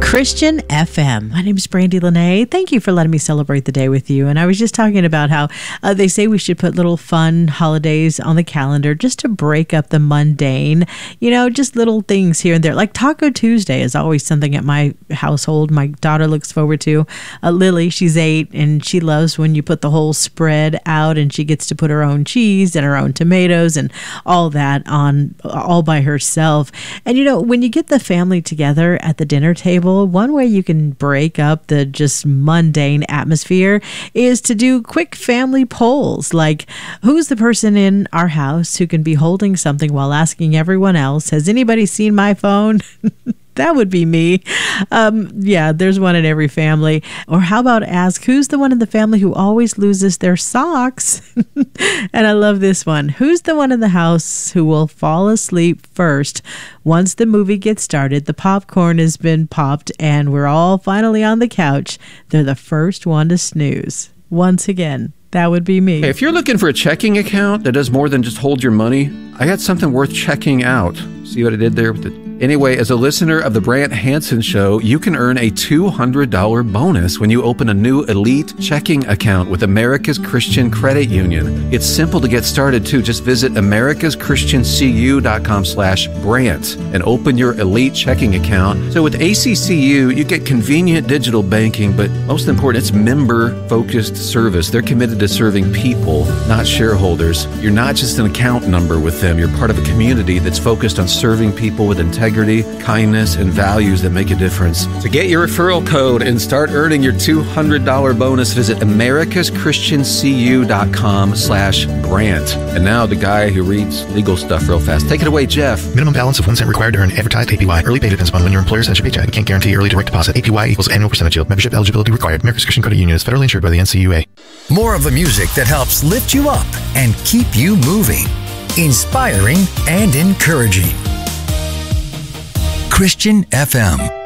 Christian FM. My name is Brandy Lene. Thank you for letting me celebrate the day with you. And I was just talking about how they say we should put little fun holidays on the calendar just to break up the mundane, just little things here and there. Like Taco Tuesday is always something at my household my daughter looks forward to. Lily, she's 8, and she loves when you put the whole spread out and she gets to put her own cheese and her own tomatoes and all that on all by herself. And, when you get the family together at the dinner table, one way you can break up the just mundane atmosphere is to do quick family polls, like who's the person in our house who can be holding something while asking everyone else, has anybody seen my phone? That would be me. There's one in every family. Or how about ask who's the one in the family who always loses their socks? And I love this one. Who's the one in the house who will fall asleep first once the movie gets started, the popcorn has been popped, and we're all finally on the couch? They're the first one to snooze. Once again, that would be me. Hey, if you're looking for a checking account that does more than just hold your money, I got something worth checking out. See what I did there with the... Anyway, as a listener of the Brant Hansen Show, you can earn a $200 bonus when you open a new elite checking account with America's Christian Credit Union. It's simple to get started, too. Just visit americaschristiancu.com/Brant and open your elite checking account. So with ACCU, you get convenient digital banking, but most important, it's member-focused service. They're committed to serving people, not shareholders. You're not just an account number with them. You're part of a community that's focused on serving people with integrity, kindness, and values that make a difference. To get your referral code and start earning your $200 bonus, visit americaschristiancu.com/Brant. And now the guy who reads legal stuff real fast. Take it away, Jeff. Minimum balance of 1 cent required to earn advertised APY. Early pay depends upon when your employer sends your paycheck. We can't guarantee early direct deposit. APY equals annual percentage yield. Membership eligibility required. America's Christian Credit Union is federally insured by the NCUA. More of the music that helps lift you up and keep you moving. Inspiring and encouraging. Christian FM.